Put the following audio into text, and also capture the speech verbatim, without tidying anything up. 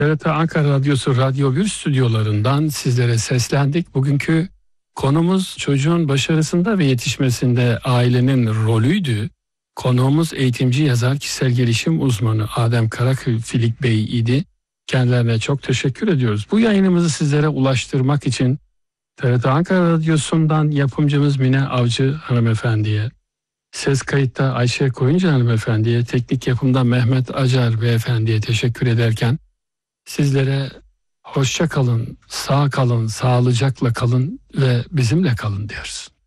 T R T Ankara Radyosu Radyo bir stüdyolarından sizlere seslendik. Bugünkü konumuz çocuğun başarısında ve yetişmesinde ailenin rolüydü. Konuğumuz eğitimci, yazar, kişisel gelişim uzmanı Adem Karafilik Bey idi. Kendilerine çok teşekkür ediyoruz. Bu yayınımızı sizlere ulaştırmak için T R T Ankara Radyosu'ndan yapımcımız Mine Avcı hanımefendiye, ses kayıtta Ayşe Koyuncu hanımefendiye, teknik yapımda Mehmet Acar beyefendiye teşekkür ederken sizlere hoşça kalın, sağ kalın, sağlıcakla kalın ve bizimle kalın diyoruz.